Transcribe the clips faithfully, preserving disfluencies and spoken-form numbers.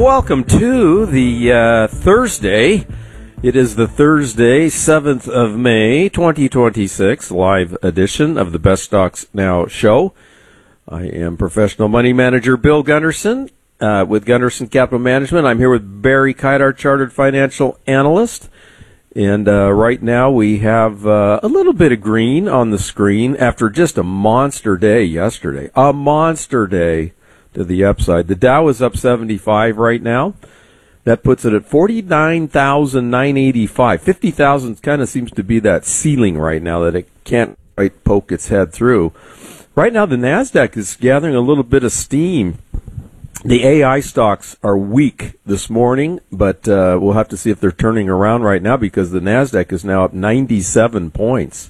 welcome to the uh, Thursday. It is the Thursday, seventh of May, twenty twenty-six, live edition of the Best Stocks Now show. I am professional money manager Bill Gunderson uh, with Gunderson Capital Management. I'm here with Barry Kite, our chartered financial analyst. And uh, right now we have uh, a little bit of green on the screen after just a monster day yesterday. A monster day to the upside. The Dow is up seventy-five right now. That puts it at forty-nine thousand nine hundred eighty-five. fifty thousand kind of seems to be that ceiling right now that it can't quite poke its head through. Right now the NASDAQ is gathering a little bit of steam. The A I stocks are weak this morning, but uh, we'll have to see if they're turning around right now because the NASDAQ is now up ninety-seven points.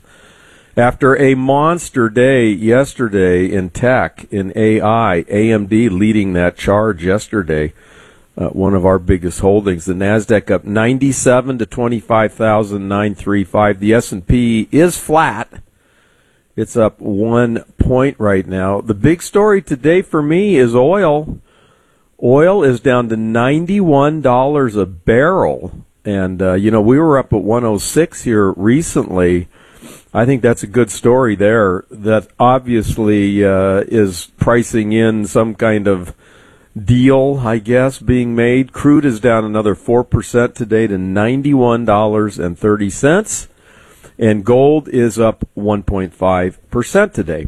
After a monster day yesterday in tech, in A I, A M D leading that charge yesterday, uh, one of our biggest holdings. The NASDAQ up ninety-seven to twenty-five thousand nine hundred thirty-five. The S and P is flat. It's up one point right now. The big story today for me is oil. Oil is down to ninety-one dollars a barrel. And, uh, you know, we were up at one oh six here recently. I think that's a good story there. That obviously uh, is pricing in some kind of deal, I guess, being made. Crude is down another four percent today to ninety-one dollars and thirty cents. And gold is up one point five percent today.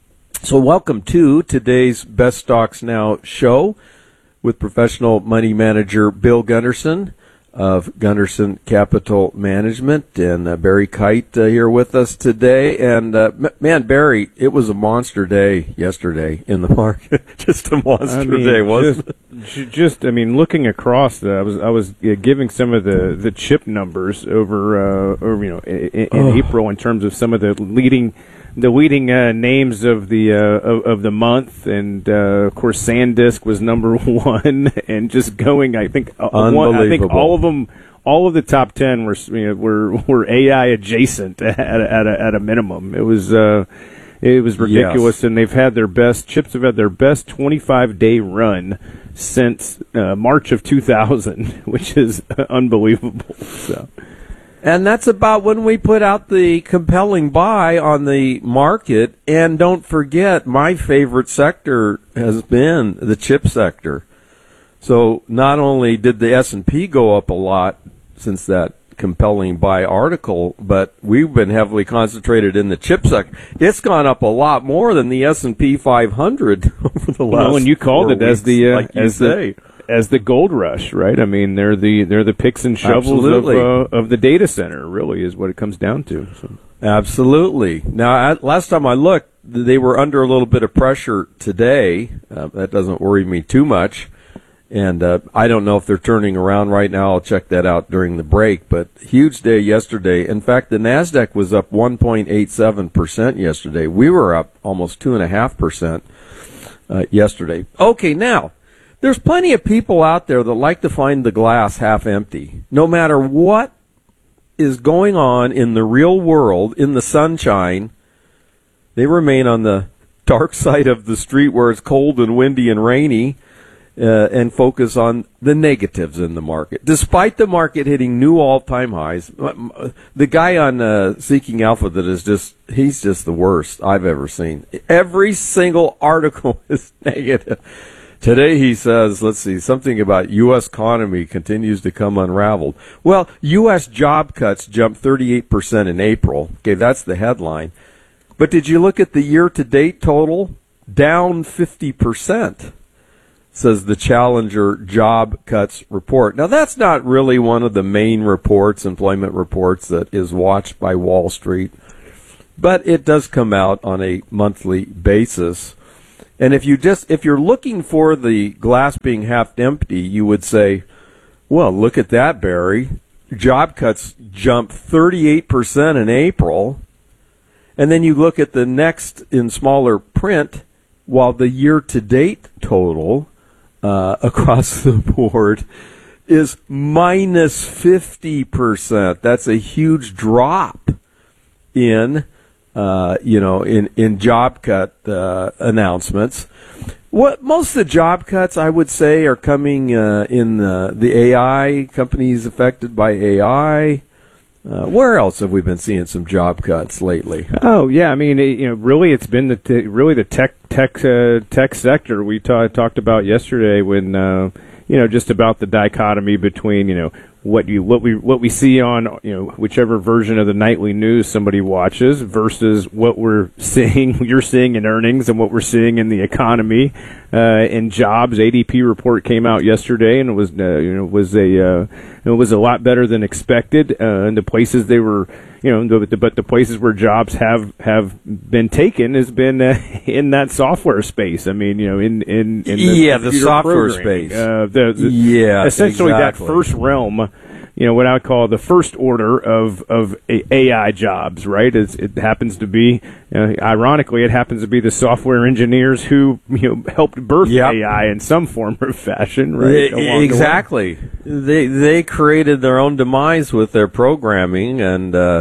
So welcome to today's Best Stocks Now show with professional money manager Bill Gunderson of Gunderson Capital Management, and uh, Barry Kite uh, here with us today. And uh, m- man, Barry, it was a monster day yesterday in the market. Just a monster I mean, day, wasn't just, it? Just, I mean, looking across, the, I was, I was uh, giving some of the, the chip numbers over, uh, over you know, in, in oh. April in terms of some of the leading. The leading uh, names of the uh, of, of the month, and uh, of course SanDisk was number one, and just going. I think uh, one, I think all of them, all of the top ten were you know, were were A I adjacent at a, at a, at a minimum. It was uh, it was ridiculous, yes. And they've had their best chips have had their best twenty-five day run since uh, March of two thousand, which is unbelievable. So. And that's about when we put out the compelling buy on the market. And don't forget, my favorite sector has been the chip sector. So not only did the S and P go up a lot since that compelling buy article, but we've been heavily concentrated in the chip sector. It's gone up a lot more than the S and P five hundred over the last. Well, and you called it weeks, as the uh, like you as say. the as the gold rush, right? I mean, they're the they're the picks and shovels of, uh, of the data center. Really, is what it comes down to. So. Absolutely. Now, at, last time I looked, they were under a little bit of pressure today. Uh, that doesn't worry me too much. And uh, I don't know if they're turning around right now. I'll check that out during the break. But huge day yesterday. In fact, the NASDAQ was up one point eight seven percent yesterday. We were up almost two point five percent uh, yesterday. Okay, now. There's plenty of people out there that like to find the glass half empty. No matter what is going on in the real world, in the sunshine, they remain on the dark side of the street where it's cold and windy and rainy, uh, and focus on the negatives in the market. Despite the market hitting new all-time highs, the guy on uh, Seeking Alpha that is just, he's just the worst I've ever seen. Every single article is negative. Today he says, let's see, something about U S economy continues to come unraveled. Well, U S job cuts jumped thirty-eight percent in April. Okay, that's the headline. But did you look at the year-to-date total? Down fifty percent, says the Challenger Job Cuts report. Now, that's not really one of the main reports, employment reports, that is watched by Wall Street. But it does come out on a monthly basis. And if you just if you're looking for the glass being half empty, you would say, well, look at that, Barry. Job cuts jumped thirty-eight percent in April. And then you look at the next in smaller print, while the year-to-date total uh, across the board is minus fifty percent. That's a huge drop in Uh, you know, in, in job cut uh, announcements. What most of the job cuts, I would say, are coming uh, in the, the A I companies affected by A I. Uh, where else have we been seeing some job cuts lately? Oh yeah, I mean, it, you know, really, it's been the t- really the tech tech uh, tech sector we ta- talked about yesterday when uh, you know just about the dichotomy between you know what you what we what we see on you know whichever version of the nightly news somebody watches versus what we're seeing you're seeing in earnings and what we're seeing in the economy uh, in jobs. A D P report came out yesterday and it was uh, you know was a uh, it was a lot better than expected uh, in the places they were you know the, the, but the places where jobs have have been taken has been uh, in that software space. I mean you know in in, in the yeah the software programming. space uh, the, the, yeah essentially exactly. that first realm. You know what I would call the first order of of A I jobs, right? It's, it happens to be, uh, ironically, it happens to be the software engineers who you know helped birth yep. A I in some form or fashion, right? They, exactly. The they they created their own demise with their programming, and uh,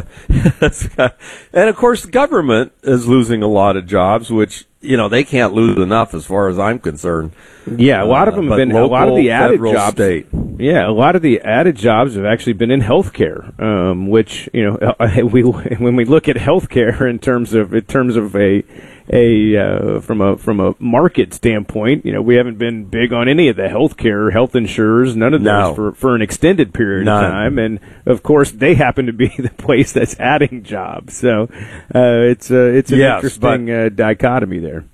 and of course, the government is losing a lot of jobs, which you know they can't lose enough, as far as I'm concerned. Yeah, a lot of them uh, have been local, a lot of the added federal, jobs. State. Yeah, a lot of the added jobs have actually been in healthcare, um, which you know we when we look at healthcare in terms of in terms of a a uh, from a from a market standpoint, you know we haven't been big on any of the healthcare health insurers, none of those no. for for an extended period None. of time, and of course they happen to be the place that's adding jobs. So uh, it's uh, it's an yes, interesting uh, dichotomy there.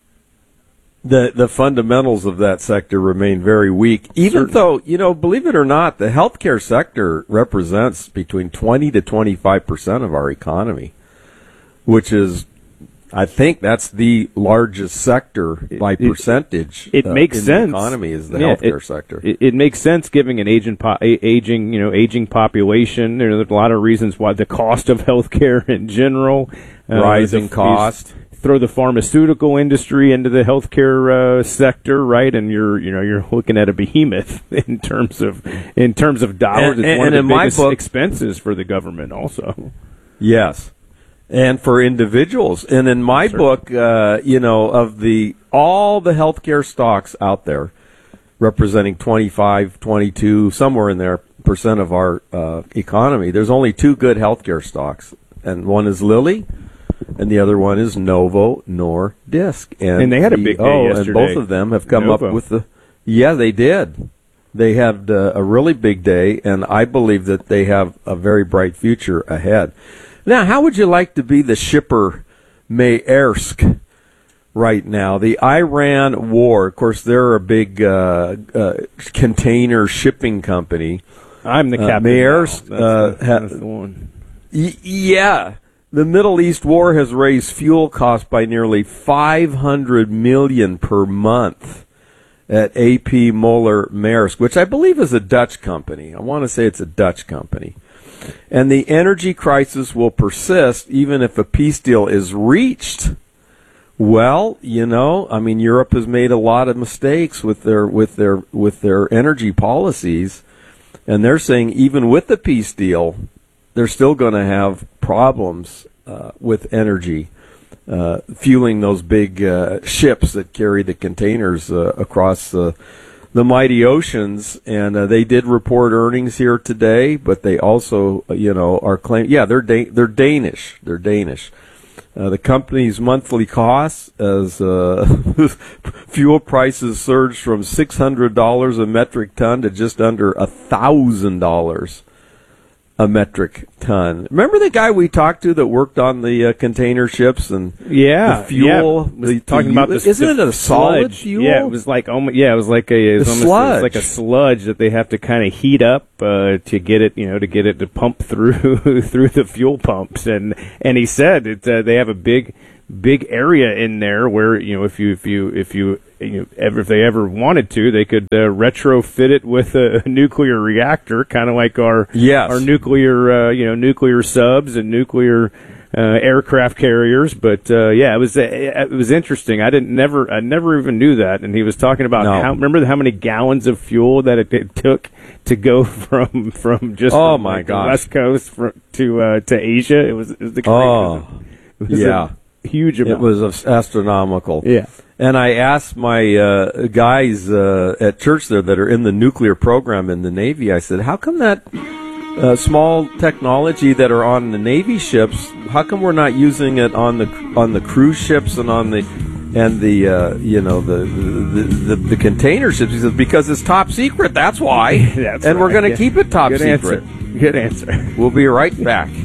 The the fundamentals of that sector remain very weak, even Certainly. though, you know, believe it or not, the healthcare sector represents between twenty to twenty-five percent of our economy, which is, I think that's the largest sector by It- it- percentage. It uh, makes in sense. The economy is the Yeah, healthcare it, sector. It, it makes sense given an aging, po- a- aging, you know, aging population. There are a lot of reasons why the cost of healthcare in general, uh, Rising the- cost. Throw the pharmaceutical industry into the healthcare uh, sector, right? And you're, you know, you're looking at a behemoth in terms of, in terms of dollars. And- it's one and of in the my biggest book- expenses for the government, also. Yes. And for individuals. And in my Certainly. book, uh, you know, of the all the healthcare stocks out there, representing twenty-five, twenty-two, somewhere in there, percent of our uh, economy, there's only two good healthcare stocks. And one is Lilly, and the other one is Novo Nordisk. And, And they had a big day oh, yesterday. And both of them have come Novo. up with the... Yeah, they did. They had uh, a really big day, and I believe that they have a very bright future ahead. Now, how would you like to be the shipper Maersk right now? The Iran war, of course, they're a big uh, uh, container shipping company. I'm the Uh, captain. Maersk, now. That's, uh, the, ha- that's the one. Y- yeah. The Middle East war has raised fuel costs by nearly five hundred million dollars per month at A P Moller Maersk, which I believe is a Dutch company. I want to say it's a Dutch company. And the energy crisis will persist even if a peace deal is reached. Well, you know, I mean, Europe has made a lot of mistakes with their with their with their energy policies, and they're saying even with the peace deal, they're still going to have problems uh, with energy, uh, fueling those big uh, ships that carry the containers uh, across the the mighty oceans. And uh, they did report earnings here today, but they also, you know, are claiming, yeah, they're da- they're Danish, they're Danish. Uh, the company's monthly costs as uh, fuel prices surged from six hundred dollars a metric ton to just under one thousand dollars a metric ton. Remember the guy we talked to that worked on the uh, container ships and Yeah, the fuel? Yeah. Was the, talking the, about this. Isn't it a the solid sludge. fuel? Yeah, it was like almost. Yeah, it was like a. It was The almost, it was like a sludge. sludge that they have to kind of heat up uh, to get it. You know, to get it to pump through through the fuel pumps. And and he said that uh, they have a big big area in there where you know if you if you if you. You know, ever, if they ever wanted to, they could uh, retrofit it with a, a nuclear reactor, kind of like our Yes. our nuclear, uh, you know, nuclear subs and nuclear uh, aircraft carriers. But uh, yeah, it was uh, it was interesting. I didn't never I never even knew that. And he was talking about No. how remember how many gallons of fuel that it, it took to go from from just Oh, from, my like, the gosh. West Coast fr- to uh, to Asia. It was it was the Oh, it was yeah. a huge amount. It was astronomical. Yeah. And I asked my uh, guys uh, at church there that are in the nuclear program in the Navy, I said, how come that uh, small technology that are on the Navy ships, how come we're not using it on the on the cruise ships and on the and the uh, you know the the, the the container ships? He says, because it's top secret, that's why. That's and right. we're going to yeah. keep it top Good secret. Answer. Good answer. We'll be right back.